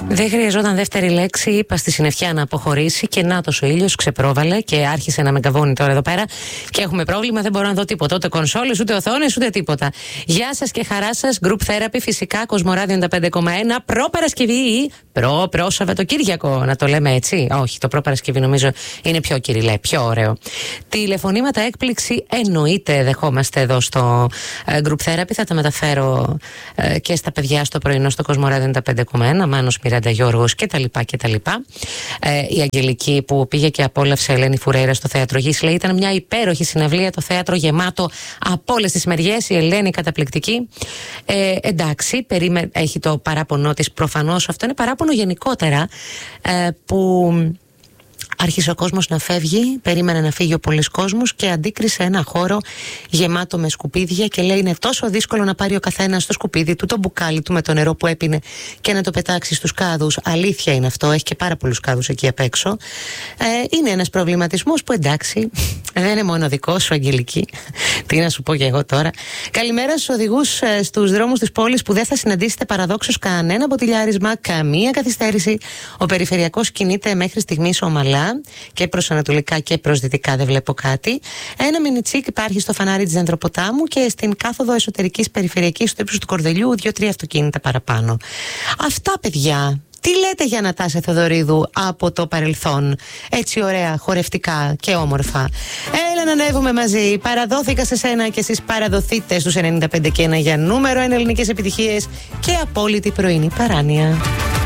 Δεν χρειαζόταν δεύτερη λέξη. Είπα στη συννεφιά να αποχωρήσει και νάτος ο ήλιος ξεπρόβαλε και άρχισε να με καβώνει τώρα εδώ πέρα. Και έχουμε πρόβλημα, δεν μπορώ να δω τίποτα. Ούτε κονσόλες, ούτε οθόνες, ούτε τίποτα. Γεια σας και χαρά σας. Group Therapy, φυσικά, Κοσμοράδιο 95,1. Προ-Παρασκευή. Προ-Σαββατοκύριακο. Να το λέμε έτσι. Όχι, το προ-Παρασκευή νομίζω είναι πιο κυριλέ, πιο ωραίο. Τηλεφωνήματα έκπληξη εννοείται δεχόμαστε εδώ στο Group Therapy. Θα τα μεταφέρω και στα παιδιά στο πρωινό στο Κοσμοράδιο 95,1. Μάνος, Μιράντα, Γιώργος κτλ. Η Αγγελική που πήγε και απόλαυσε Ελένη Φουρέιρα στο Θέατρο Γης, λέει ήταν μια υπέροχη συναυλία, το θέατρο γεμάτο από όλες τις μεριές, η Ελένη καταπληκτική. Εντάξει, έχει το παράπονο της, προφανώς αυτό είναι παράπονο γενικότερα, που άρχισε ο κόσμος να φεύγει, περίμενε να φύγει ο πολλής κόσμος και αντίκρισε ένα χώρο γεμάτο με σκουπίδια και λέει είναι τόσο δύσκολο να πάρει ο καθένας το σκουπίδι του, το μπουκάλι του με το νερό που έπινε και να το πετάξει στους κάδους. Αλήθεια είναι αυτό, έχει και πάρα πολλούς κάδους εκεί απ' έξω. Είναι ένας προβληματισμός που εντάξει, δεν είναι μόνο δικό σου, Αγγελική. Τι να σου πω και εγώ τώρα. Καλημέρα στους οδηγούς στους δρόμους της πόλης που δεν θα συναντήσετε παραδόξως κανένα μποτιλιάρισμα, καμία καθυστέρηση. Ο περιφερειακός κινείται μέχρι στιγμής ομαλά και προς ανατολικά και προς δυτικά, δεν βλέπω κάτι. Ένα μινιτσίκ υπάρχει στο φανάρι της Δεντροποτάμου και στην κάθοδο εσωτερικής περιφερειακής στο ύψος του Κορδελιού 2-3 αυτοκίνητα παραπάνω. Αυτά, παιδιά. Τι λέτε για Νατάσα Θεοδωρίδου από το παρελθόν, έτσι ωραία, χορευτικά και όμορφα. Έλα να ανέβουμε μαζί. Παραδόθηκα σε σένα και εσείς παραδοθείτε στους 95 και 1 για νούμερο 1 ελληνικές επιτυχίες και απόλυτη πρωινή παράνοια.